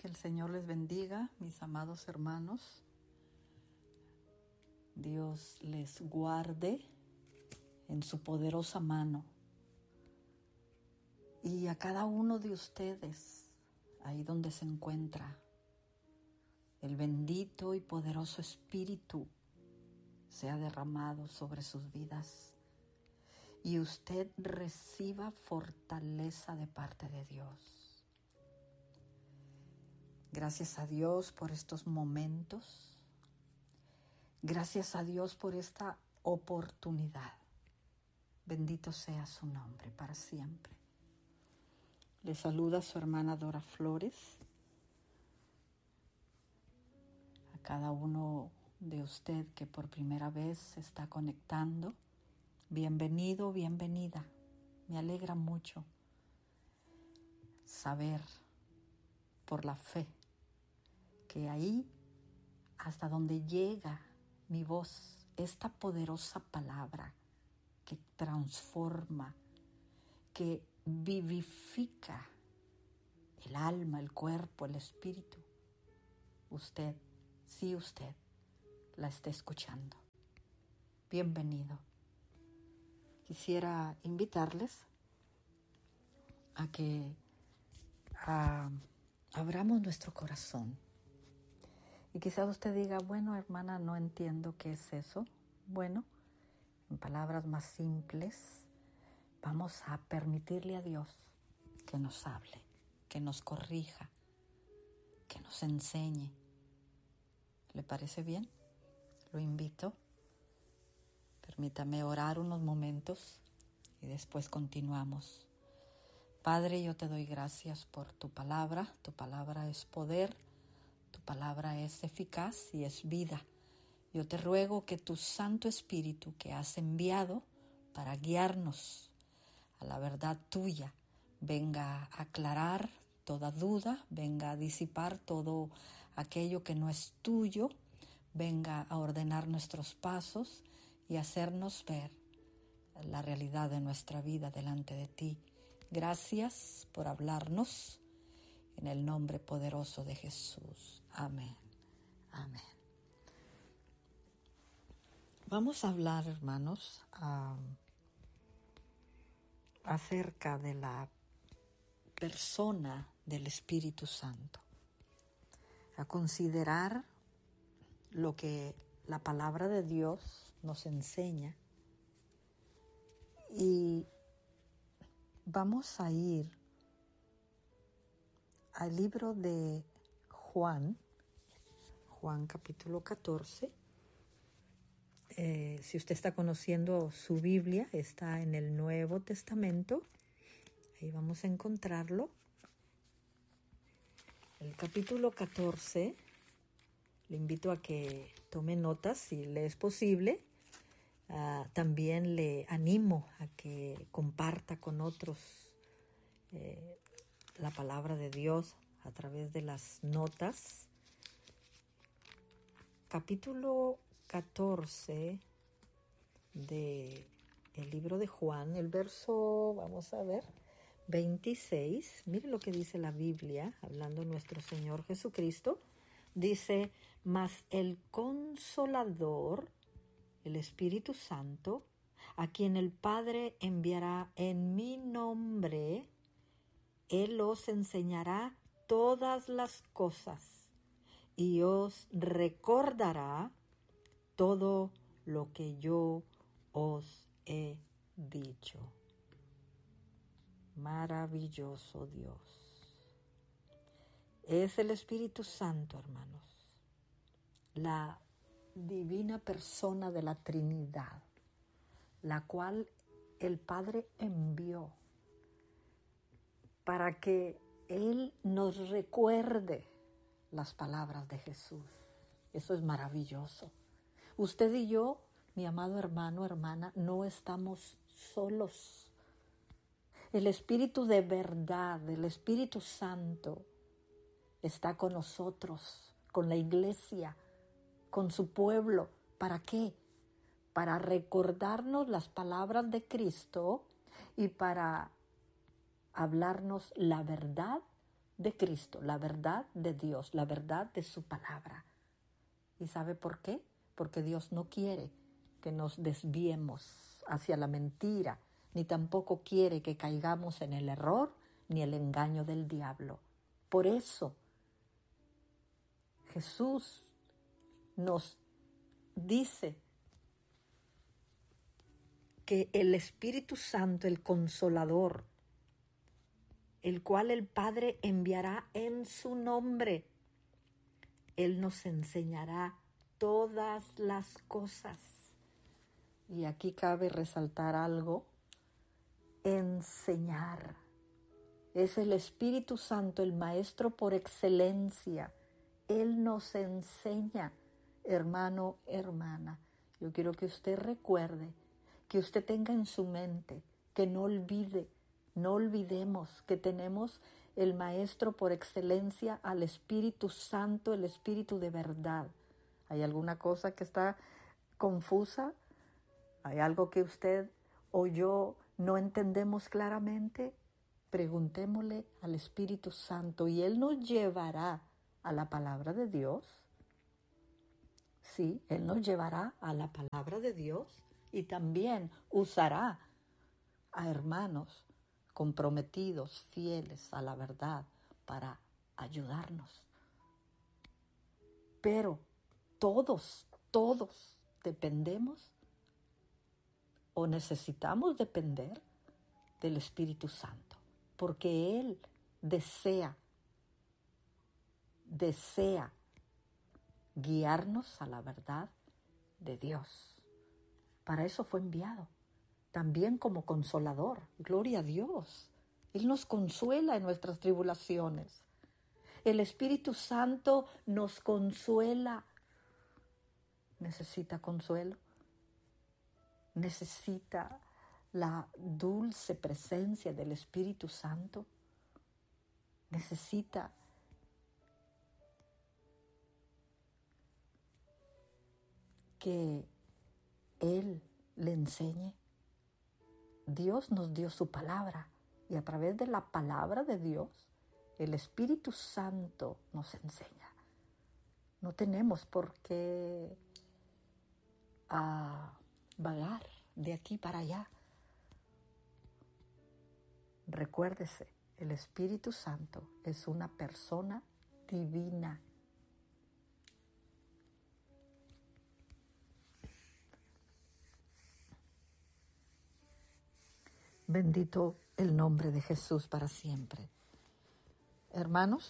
Que el Señor les bendiga, mis amados hermanos. Dios les guarde en su poderosa mano. Y a cada uno de ustedes, ahí donde se encuentra, el bendito y poderoso Espíritu sea derramado sobre sus vidas. Y usted reciba fortaleza de parte de Dios. Gracias a Dios por estos momentos. Gracias a Dios por esta oportunidad. Bendito sea su nombre para siempre. Le saluda su hermana Dora Flores. A cada uno de usted que por primera vez se está conectando, bienvenido, bienvenida. Me alegra mucho saber por la fe que ahí, hasta donde llega mi voz, esta poderosa palabra que transforma, que vivifica el alma, el cuerpo, el espíritu, usted, sí usted, la está escuchando. Bienvenido. Quisiera invitarles a que abramos nuestro corazón. Y quizás usted diga, bueno, hermana, no entiendo qué es eso. Bueno, en palabras más simples, vamos a permitirle a Dios que nos hable, que nos corrija, que nos enseñe. ¿Le parece bien? Lo invito. Permítame orar unos momentos y después continuamos. Padre, yo te doy gracias por tu palabra. Tu palabra es poder, tu palabra es eficaz y es vida. Yo te ruego que tu Santo Espíritu que has enviado para guiarnos a la verdad tuya, venga a aclarar toda duda, venga a disipar todo aquello que no es tuyo, venga a ordenar nuestros pasos y hacernos ver la realidad de nuestra vida delante de ti. Gracias por hablarnos en el nombre poderoso de Jesús. Amén. Amén. Vamos a hablar, hermanos, acerca de la persona del Espíritu Santo. A considerar lo que la palabra de Dios nos enseña. Y vamos a ir al libro de Juan capítulo 14. Si usted está conociendo su Biblia, está en el Nuevo Testamento. Ahí vamos a encontrarlo. El capítulo 14, le invito a que tome notas si le es posible. También le animo a que comparta con otros la palabra de Dios a través de las notas. Capítulo 14 del libro de Juan, el verso, vamos a ver, 26. Mire lo que dice la Biblia, hablando nuestro Señor Jesucristo. Dice, mas el Consolador, el Espíritu Santo, a quien el Padre enviará en mi nombre, Él os enseñará todas las cosas y os recordará todo lo que yo os he dicho. Maravilloso Dios. Es el Espíritu Santo, hermanos, la divina persona de la Trinidad, la cual el Padre envió para que Él nos recuerde las palabras de Jesús. Eso es maravilloso. Usted y yo, mi amado hermano, hermana, no estamos solos. El Espíritu de verdad, el Espíritu Santo, está con nosotros, con la iglesia, con su pueblo. ¿Para qué? Para recordarnos las palabras de Cristo y para hablarnos la verdad de Cristo, la verdad de Dios, la verdad de su palabra. ¿Y sabe por qué? Porque Dios no quiere que nos desviemos hacia la mentira, ni tampoco quiere que caigamos en el error ni el engaño del diablo. Por eso Jesús nos dice que el Espíritu Santo, el Consolador, el cual el Padre enviará en su nombre, Él nos enseñará todas las cosas. Y aquí cabe resaltar algo: enseñar. Es el Espíritu Santo, el Maestro por excelencia. Él nos enseña, hermano, hermana. Yo quiero que usted recuerde, que usted tenga en su mente, que no olvide, no olvidemos que tenemos el Maestro por excelencia, al Espíritu Santo, el Espíritu de verdad. ¿Hay alguna cosa que está confusa? ¿Hay algo que usted o yo no entendemos claramente? Preguntémosle al Espíritu Santo y Él nos llevará a la palabra de Dios. Sí, Él nos llevará a la palabra de Dios y también usará a hermanos comprometidos, fieles a la verdad para ayudarnos. Pero todos dependemos o necesitamos depender del Espíritu Santo, porque Él desea guiarnos a la verdad de Dios. Para eso fue enviado, también como consolador. Gloria a Dios. Él nos consuela en nuestras tribulaciones. El Espíritu Santo nos consuela. ¿Necesita consuelo? ¿Necesita la dulce presencia del Espíritu Santo? ¿Necesita que Él le enseñe? Dios nos dio su palabra y a través de la palabra de Dios, el Espíritu Santo nos enseña. No tenemos por qué vagar de aquí para allá. Recuérdese, el Espíritu Santo es una persona divina. Bendito el nombre de Jesús para siempre. Hermanos,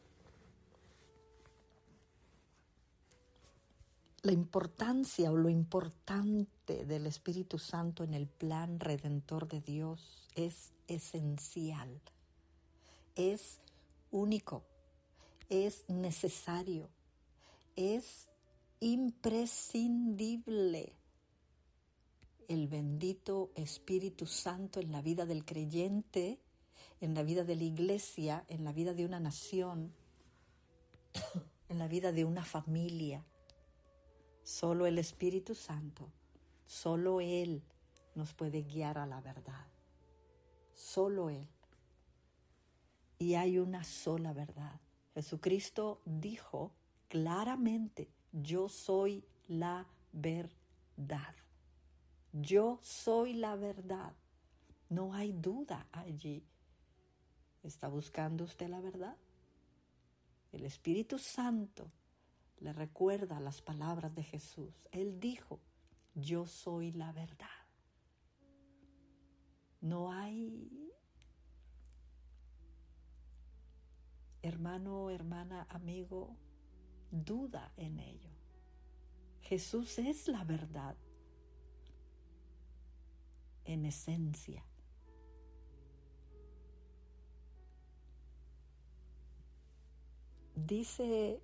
la importancia o lo importante del Espíritu Santo en el plan redentor de Dios es esencial, es único, es necesario, es imprescindible. El bendito Espíritu Santo en la vida del creyente, en la vida de la iglesia, en la vida de una nación, en la vida de una familia. Solo el Espíritu Santo, solo Él nos puede guiar a la verdad. Solo Él. Y hay una sola verdad. Jesucristo dijo claramente: yo soy la verdad. Yo soy la verdad. No hay duda allí. ¿Está buscando usted la verdad? El Espíritu Santo le recuerda las palabras de Jesús. Él dijo: yo soy la verdad. No hay, hermano, hermana, amigo, duda en ello. Jesús es la verdad en esencia. Dice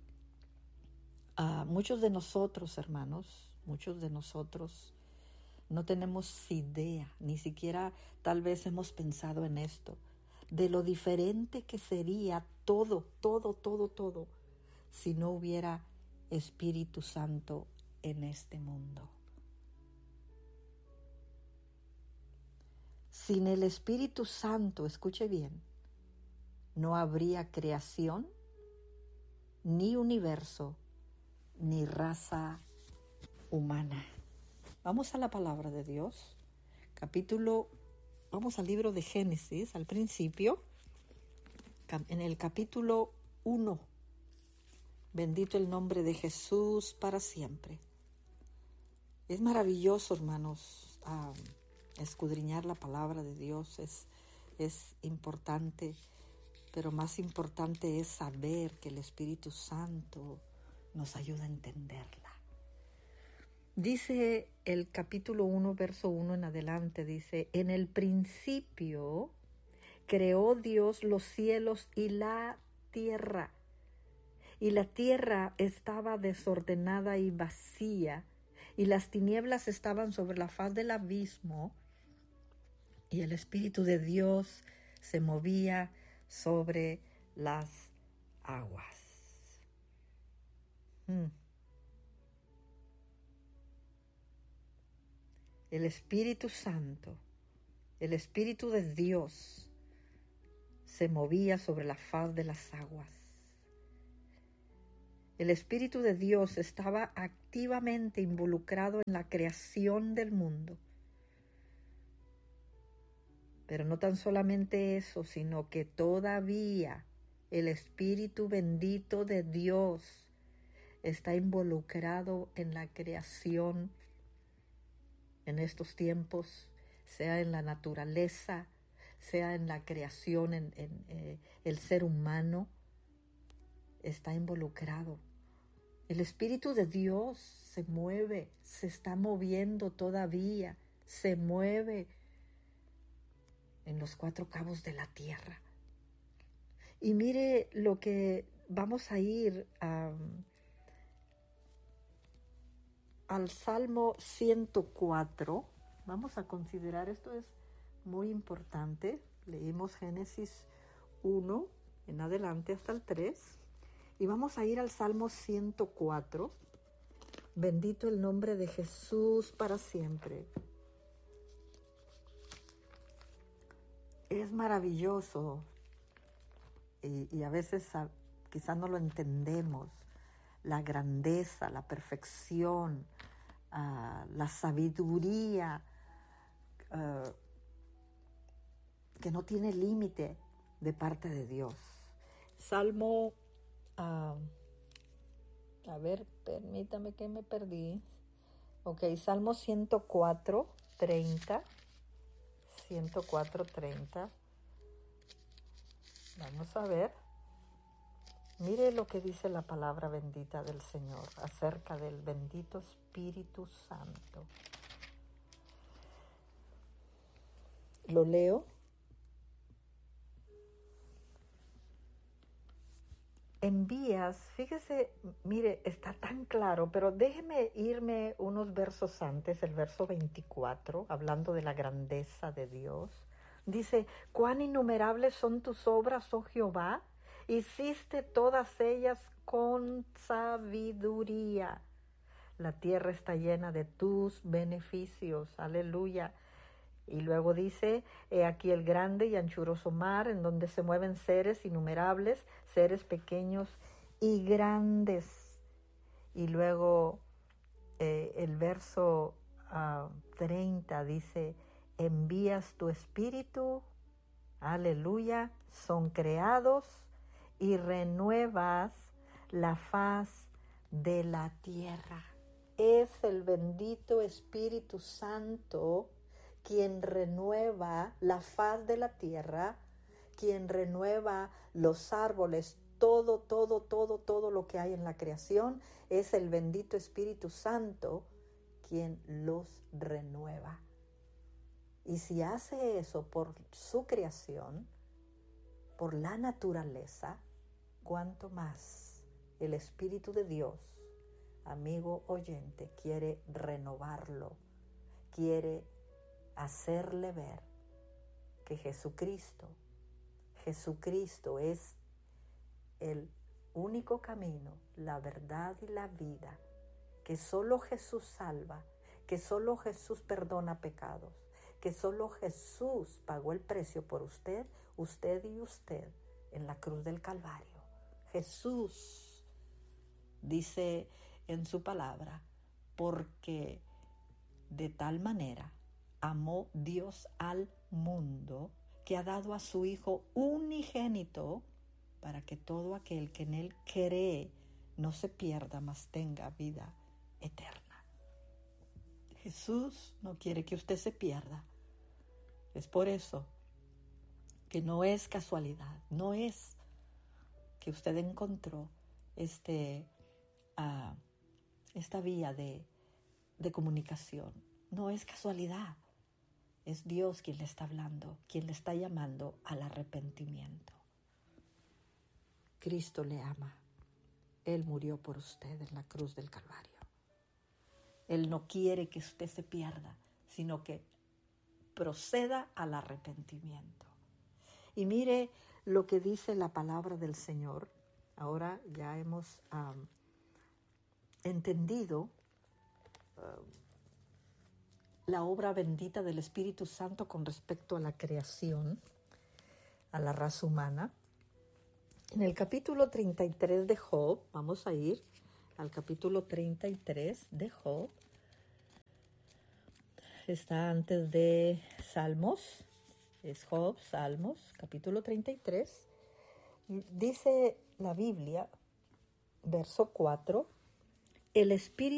a muchos de nosotros, hermanos, muchos de nosotros no tenemos idea, ni siquiera tal vez hemos pensado en esto, de lo diferente que sería todo, si no hubiera Espíritu Santo en este mundo. Sin el Espíritu Santo, escuche bien, no habría creación, ni universo, ni raza humana. Vamos a la palabra de Dios. Vamos al libro de Génesis, al principio, en el capítulo 1. Bendito el nombre de Jesús para siempre. Es maravilloso, hermanos, escudriñar la palabra de Dios. Es importante, pero más importante es saber que el Espíritu Santo nos ayuda a entenderla. Dice el capítulo 1, verso 1 en adelante, dice: en el principio creó Dios los cielos y la tierra estaba desordenada y vacía, y las tinieblas estaban sobre la faz del abismo, y el Espíritu de Dios se movía sobre las aguas. El Espíritu Santo, el Espíritu de Dios, se movía sobre la faz de las aguas. El Espíritu de Dios estaba activamente involucrado en la creación del mundo. Pero no tan solamente eso, sino que todavía el Espíritu bendito de Dios está involucrado en la creación en estos tiempos, sea en la naturaleza, sea en la creación, en el ser humano, está involucrado. El Espíritu de Dios se mueve, se está moviendo todavía, se mueve en los 4 cabos de la tierra. Y mire lo que vamos a ir al Salmo 104. Vamos a considerar, esto es muy importante. Leímos Génesis 1 en adelante hasta el 3. Y vamos a ir al Salmo 104. Bendito el nombre de Jesús para siempre. Es maravilloso y a veces quizás no lo entendemos. La grandeza, la perfección, la sabiduría que no tiene límite de parte de Dios. Salmo, permítame que me perdí. Ok, Salmo 104, 30. 104:30. Vamos a ver. Mire lo que dice la palabra bendita del Señor acerca del bendito Espíritu Santo. Lo leo. Envías, fíjese, mire, está tan claro, pero déjeme irme unos versos antes, el verso 24, hablando de la grandeza de Dios. Dice: cuán innumerables son tus obras, oh Jehová, hiciste todas ellas con sabiduría. La tierra está llena de tus beneficios, aleluya. Y luego dice: he aquí el grande y anchuroso mar, en donde se mueven seres innumerables, seres pequeños y grandes. Y luego el verso 30 dice: envías tu espíritu, aleluya, son creados y renuevas la faz de la tierra. Es el bendito Espíritu Santo quien renueva la faz de la tierra, quien renueva los árboles, todo lo que hay en la creación. Es el bendito Espíritu Santo quien los renueva. Y si hace eso por su creación, por la naturaleza, cuánto más el Espíritu de Dios, amigo oyente, quiere renovarlo, quiere hacerle ver que Jesucristo es el único camino, la verdad y la vida, que solo Jesús salva, que solo Jesús perdona pecados, que solo Jesús pagó el precio por usted y usted, en la cruz del Calvario. Jesús dice en su palabra, porque de tal manera amó Dios al mundo que ha dado a su Hijo unigénito para que todo aquel que en Él cree no se pierda, mas tenga vida eterna. Jesús no quiere que usted se pierda. Es por eso que no es casualidad, no es que usted encontró esta vía de comunicación. No es casualidad. Es Dios quien le está hablando, quien le está llamando al arrepentimiento. Cristo le ama. Él murió por usted en la cruz del Calvario. Él no quiere que usted se pierda, sino que proceda al arrepentimiento. Y mire lo que dice la palabra del Señor. Ahora ya hemos entendido la obra bendita del Espíritu Santo con respecto a la creación, a la raza humana. En el capítulo 33 de Job, vamos a ir al capítulo 33 de Job. Está antes de Salmos, es Job, Salmos, capítulo 33. Dice la Biblia, verso 4, el Espíritu